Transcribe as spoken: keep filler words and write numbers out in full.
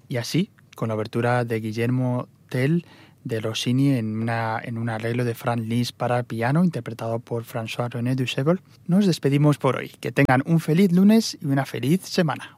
Y así, con la obertura de Guillermo Tell de Rossini en, una, en un arreglo de Franz Liszt para piano, interpretado por François-René Dussevel, nos despedimos por hoy. Que tengan un feliz lunes y una feliz semana.